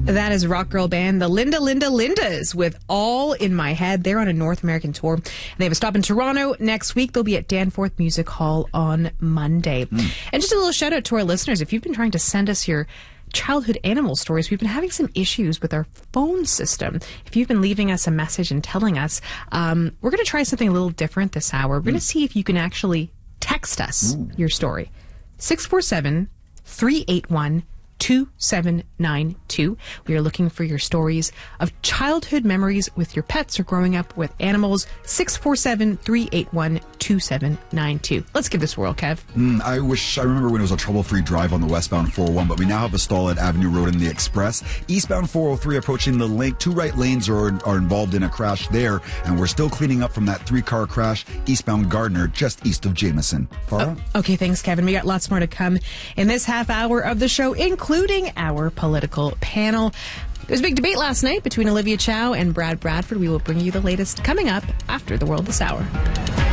That is rock girl band, the Linda Lindas, with All in My Head. They're on a North American tour. And they have a stop in Toronto next week. They'll be at Danforth Music Hall on Monday. And just a little shout out to our listeners. If you've been trying to send us your childhood animal stories, we've been having some issues with our phone system. If you've been leaving us a message and telling us, we're going to try something a little different this hour. We're going to see if you can actually text us your story. 647-381-2792. We are looking for your stories of childhood memories with your pets or growing up with animals. 647-381-2792. Let's give this a whirl, Kev. I remember when it was a trouble-free drive on the westbound 401, but we now have a stall at Avenue Road in the Express. Eastbound 403 approaching the link. 2 right lanes are involved in a crash there, and we're still cleaning up from that 3-car crash eastbound Gardner, just east of Jameson. Farah? Okay, thanks, Kevin. We got lots more to come in this half hour of the show, including our political panel. There was a big debate last night between Olivia Chow and Brad Bradford. We will bring you the latest coming up after the world this hour.